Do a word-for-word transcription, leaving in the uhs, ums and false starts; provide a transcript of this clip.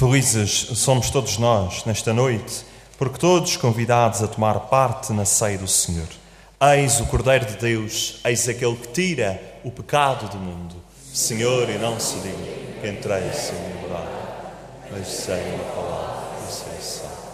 Felizes somos todos nós, nesta noite, porque todos convidados a tomar parte na ceia do Senhor. Eis o Cordeiro de Deus, eis aquele que tira o pecado do mundo. Senhor, e não se diga que entrei sem liberdade, mas sei a palavra do seu sangue.